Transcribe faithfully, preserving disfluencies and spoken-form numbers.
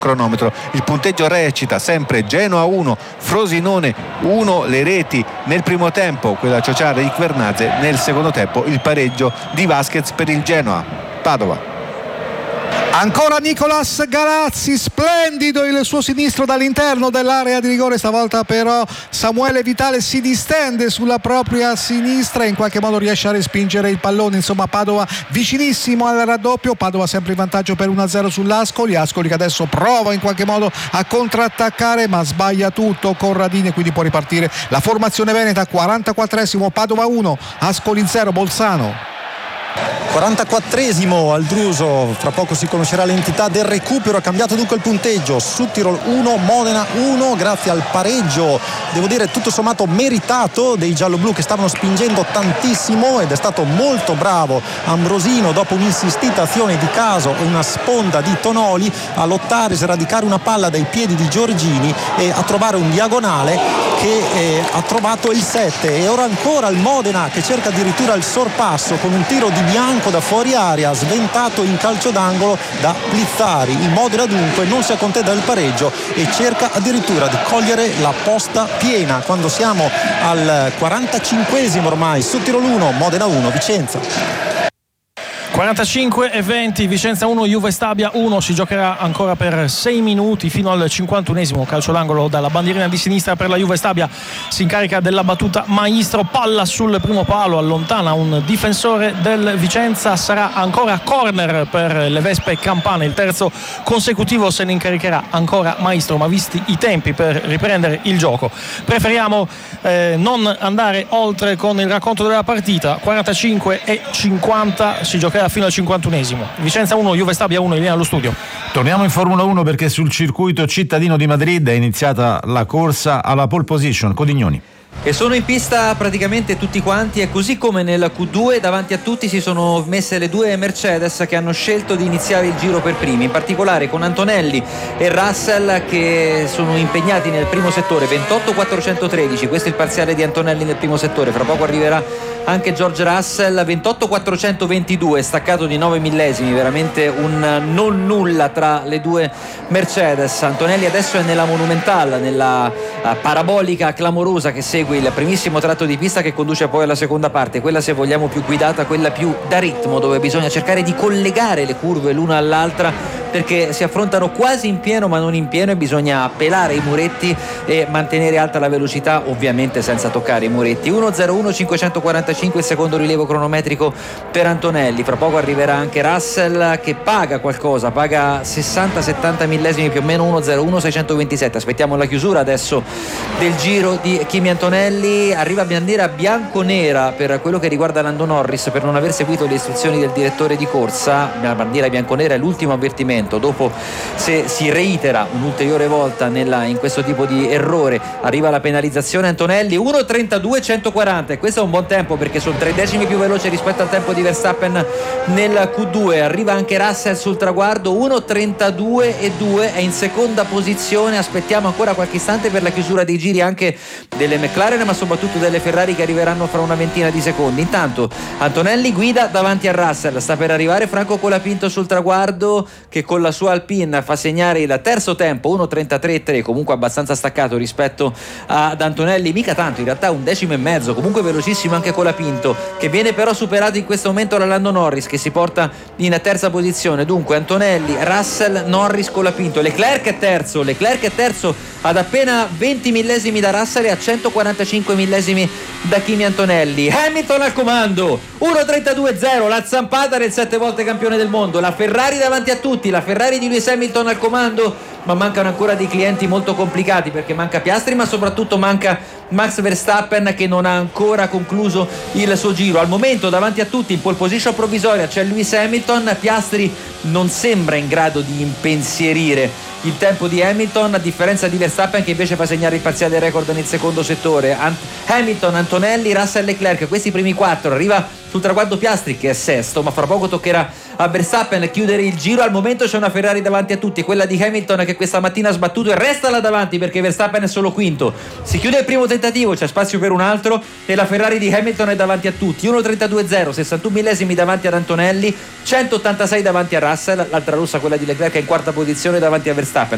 cronometro. Il punteggio recita sempre Genoa uno, Frosinone uno, le reti nel primo tempo, quella ciociara di Kvernadze, nel secondo tempo il pareggio di Vasquez per il Genoa. Padova. Ancora Nicolas Galazzi, splendido il suo sinistro dall'interno dell'area di rigore, stavolta però Samuele Vitale si distende sulla propria sinistra e in qualche modo riesce a respingere il pallone. Insomma, Padova vicinissimo al raddoppio, Padova sempre in vantaggio per uno a zero sull'Ascoli, Ascoli che adesso prova in qualche modo a contrattaccare ma sbaglia tutto Corradini e quindi può ripartire la formazione veneta. quarantaquattresimo, Padova uno, Ascoli zero, Bolzano. quarantaquattresimo al Druso, fra poco si conoscerà l'entità del recupero. Ha cambiato dunque il punteggio: Südtirol uno, Modena uno, grazie al pareggio, devo dire tutto sommato meritato, dei gialloblu che stavano spingendo tantissimo, ed è stato molto bravo Ambrosino dopo un'insistita azione di Caso e una sponda di Tonoli a lottare, sradicare una palla dai piedi di Giorgini e a trovare un diagonale che eh, ha trovato il sette. E ora ancora il Modena che cerca addirittura il sorpasso con un tiro di Bianco da fuori area, sventato in calcio d'angolo da Plizzari. Il Modena dunque non si accontenta del pareggio e cerca addirittura di cogliere la posta piena quando siamo al quarantacinquesimo ormai. Südtirol uno, Modena uno, Vicenza. quarantacinque e venti, Vicenza uno, Juve Stabia uno. Si giocherà ancora per sei minuti fino al cinquantunesimo. Calcio d'angolo dalla bandierina di sinistra per la Juve Stabia. Si incarica della battuta Maestro, palla sul primo palo, allontana un difensore del Vicenza. Sarà ancora corner per le Vespe Campane, il terzo consecutivo. Se ne incaricherà ancora Maestro, ma visti i tempi per riprendere il gioco preferiamo eh, non andare oltre con il racconto della partita. quarantacinque e cinquanta, si giocherà fino al cinquantunesimo. Vicenza uno, Juve Stabia uno, in linea allo studio. Torniamo in Formula uno perché sul circuito cittadino di Madrid è iniziata la corsa alla pole position. Codignoni. E sono in pista praticamente tutti quanti, e così come nel Q due davanti a tutti si sono messe le due Mercedes che hanno scelto di iniziare il giro per primi, in particolare con Antonelli e Russell che sono impegnati nel primo settore. Ventotto quattrocentotredici, questo è il parziale di Antonelli nel primo settore. Fra poco arriverà anche George Russell. Ventotto quattrocentoventidue, staccato di nove millesimi, veramente un non nulla tra le due Mercedes. Antonelli adesso è nella Monumental, nella parabolica clamorosa che segue il primissimo tratto di pista che conduce poi alla seconda parte, quella se vogliamo più guidata, quella più da ritmo, dove bisogna cercare di collegare le curve l'una all'altra perché si affrontano quasi in pieno ma non in pieno, e bisogna pelare i muretti e mantenere alta la velocità, ovviamente senza toccare i muretti. uno zero uno cinquecentoquarantacinque il secondo rilievo cronometrico per Antonelli. Fra poco arriverà anche Russell che paga qualcosa, paga sessanta settanta millesimi più o meno. Uno zero uno seicentoventisette. Aspettiamo la chiusura adesso del giro di Kimi Antonelli. Arriva bandiera bianconera per quello che riguarda Lando Norris per non aver seguito le istruzioni del direttore di corsa. La bandiera bianconera è l'ultimo avvertimento. Dopo, se si reitera un'ulteriore volta nella, in questo tipo di errore, arriva la penalizzazione. Antonelli uno trentadue centoquaranta, e questo è un buon tempo perché sono tre decimi più veloce rispetto al tempo di Verstappen nel Q due. Arriva anche Russell sul traguardo, uno trentadue e due, è in seconda posizione. Aspettiamo ancora qualche istante per la chiusura dei giri anche delle McLaren, ma soprattutto delle Ferrari che arriveranno fra una ventina di secondi. Intanto Antonelli guida davanti a Russell, sta per arrivare Franco Colapinto sul traguardo che con la sua Alpine fa segnare il terzo tempo, uno trentatré e tre, comunque abbastanza staccato rispetto ad Antonelli, mica tanto, in realtà un decimo e mezzo, comunque velocissimo anche Colapinto, che viene però superato in questo momento da Lando Norris che si porta in terza posizione. Dunque Antonelli, Russell, Norris, Colapinto. Leclerc è terzo, Leclerc è terzo ad appena venti millesimi da Russell e a centoquarantacinque millesimi da Kimi Antonelli. Hamilton al comando, uno trentadue zero, la zampata del sette volte campione del mondo. La Ferrari davanti a tutti, la Ferrari di Lewis Hamilton al comando, ma mancano ancora dei clienti molto complicati perché manca Piastri, ma soprattutto manca Max Verstappen che non ha ancora concluso il suo giro. Al momento davanti a tutti in pole position provvisoria c'è Lewis Hamilton. Piastri non sembra in grado di impensierire il tempo di Hamilton, a differenza di Verstappen che invece fa segnare il parziale record nel secondo settore. Ant- Hamilton, Antonelli, Russell, Leclerc, questi primi quattro. Arriva sul traguardo Piastri che è sesto, ma fra poco toccherà a Verstappen chiudere il giro. Al momento c'è una Ferrari davanti a tutti, quella di Hamilton che questa mattina ha sbattuto e resta là davanti perché Verstappen è solo quinto. Si chiude il primo tentativo, c'è spazio per un altro e la Ferrari di Hamilton è davanti a tutti. uno trentadue zero, sessantuno millesimi davanti ad Antonelli, centottantasei davanti a Russell. L'altra rossa, quella di Leclerc, è in quarta posizione davanti a Verstappen.